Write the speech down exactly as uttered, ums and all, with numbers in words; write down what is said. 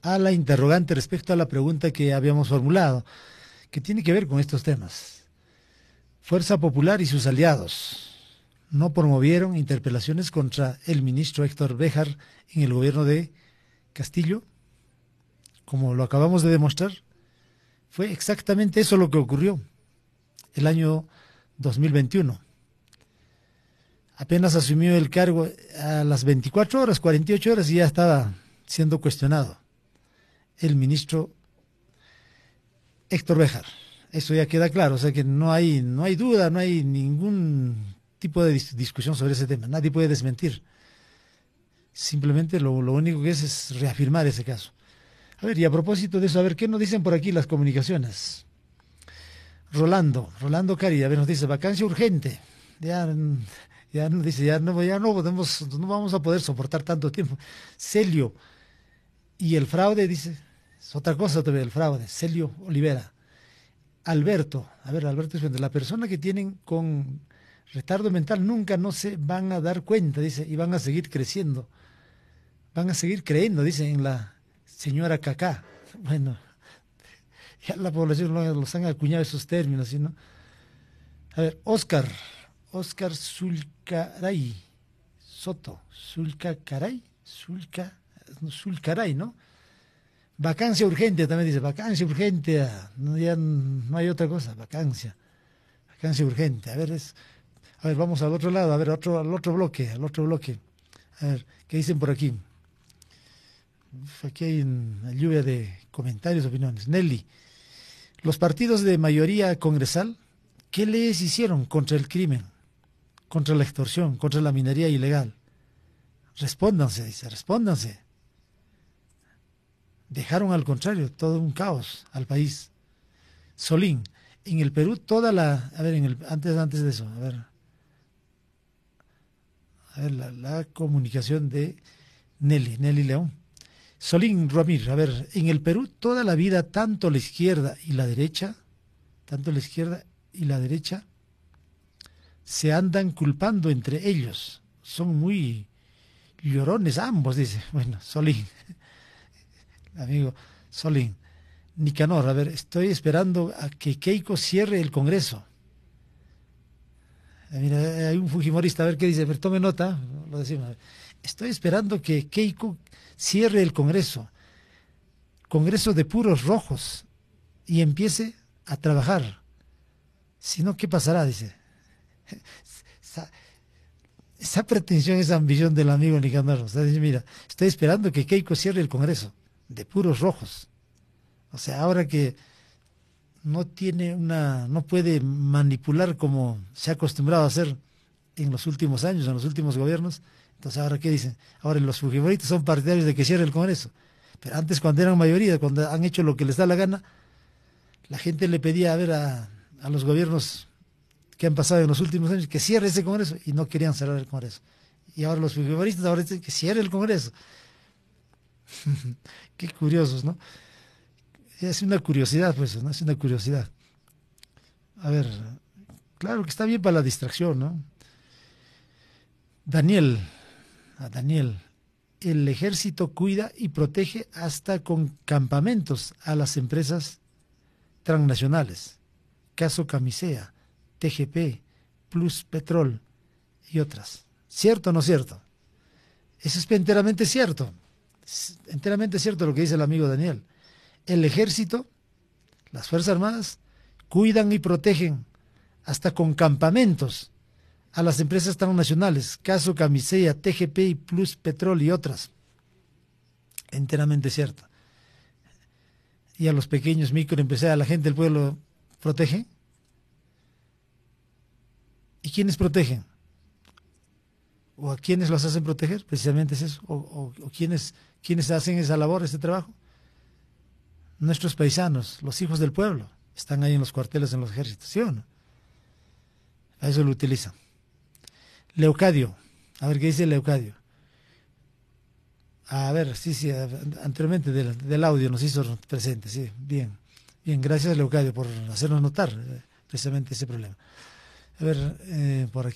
a la interrogante respecto a la pregunta que habíamos formulado, que tiene que ver con estos temas. Fuerza Popular y sus aliados no promovieron interpelaciones contra el ministro Héctor Béjar en el gobierno de Castillo, como lo acabamos de demostrar. Fue exactamente eso lo que ocurrió el año dos mil veintiuno. Apenas asumió el cargo a las veinticuatro horas, cuarenta y ocho horas, y ya estaba siendo cuestionado el ministro Héctor Béjar. Eso ya queda claro, o sea que no hay, no hay duda, no hay ningún tipo de dis discusión sobre ese tema, nadie puede desmentir. Simplemente lo, lo único que es es reafirmar ese caso. A ver, y a propósito de eso, a ver, ¿qué nos dicen por aquí las comunicaciones? Rolando, Rolando Cari, a ver, nos dice, vacancia urgente. Ya, ya nos dice, ya no, ya no podemos, no vamos a poder soportar tanto tiempo. Celio, y el fraude, dice, es otra cosa todavía, el fraude. Celio Olivera. Alberto, a ver, Alberto, la persona que tienen con retardo mental nunca no se van a dar cuenta, dice, y van a seguir creciendo. Van a seguir creyendo, dice, en la señora Cacá. Bueno, ya la población los han acuñado esos términos, ¿sí, no? A ver, Oscar, Oscar Zulcaray, Soto, Zulcaray, Zulca, Zulcaray, ¿no? Vacancia urgente, también dice, vacancia urgente, no, ya no hay otra cosa, vacancia, vacancia urgente. A ver, es, a ver, vamos al otro lado, a ver, otro, al otro bloque, al otro bloque. A ver, ¿qué dicen por aquí? Uf, aquí hay una lluvia de comentarios, opiniones. Nelly, los partidos de mayoría congresal, ¿qué leyes hicieron contra el crimen, contra la extorsión, contra la minería ilegal? Respóndanse, dice, respóndanse. Dejaron al contrario todo un caos al país. Solín, en el Perú toda la, a ver, en el, antes, antes de eso, a ver, a ver la, la comunicación de Nelly, Nelly León. Solín Ramírez, a ver, en el Perú toda la vida tanto la izquierda y la derecha, tanto la izquierda y la derecha se andan culpando entre ellos. Son muy llorones ambos, dice. Bueno, Solín. Amigo Solín, Nicanor, a ver, estoy esperando a que Keiko cierre el Congreso. Mira, hay un fujimorista, a ver qué dice, a ver, tome nota, lo decimos. Estoy esperando que Keiko cierre el Congreso, Congreso de puros rojos, y empiece a trabajar. Si no, ¿qué pasará? Dice. Esa, esa pretensión, esa ambición del amigo Nicanor. O sea, dice, mira, estoy esperando que Keiko cierre el Congreso de puros rojos. O sea, ahora que no tiene una, no puede manipular como se ha acostumbrado a hacer en los últimos años, en los últimos gobiernos, entonces ahora ¿qué dicen? Ahora los fujimoristas son partidarios de que cierre el Congreso, pero antes cuando eran mayoría, cuando han hecho lo que les da la gana, la gente le pedía a ver a, a los gobiernos que han pasado en los últimos años que cierre ese Congreso y no querían cerrar el Congreso. Y ahora los fujimoristas ahora dicen que cierre el Congreso. Qué curiosos, ¿no? Es una curiosidad, pues, ¿no? Es una curiosidad. A ver, claro que está bien para la distracción, ¿no? Daniel, a Daniel, el ejército cuida y protege hasta con campamentos a las empresas transnacionales. Caso Camisea, T G P, Plus Petrol y otras. ¿Cierto o no cierto? Eso es enteramente cierto. Es enteramente cierto lo que dice el amigo Daniel. El ejército, las Fuerzas Armadas, cuidan y protegen hasta con campamentos a las empresas transnacionales, caso Camisea, T G P, Plus Petrol y otras. Enteramente cierto. Y a los pequeños microempresarios, a la gente del pueblo, ¿protegen? ¿Y quiénes protegen? ¿O a quiénes los hacen proteger? Precisamente es eso. ¿O, o, o quiénes, quiénes hacen esa labor, ese trabajo? Nuestros paisanos, los hijos del pueblo, están ahí en los cuarteles, en los ejércitos, ¿sí o no? A eso lo utilizan. Leucadio, a ver qué dice Leucadio. A ver, sí, sí, anteriormente del, del audio nos hizo presente, sí, bien. Bien, gracias Leucadio por hacernos notar eh, precisamente ese problema. A ver, eh, por aquí.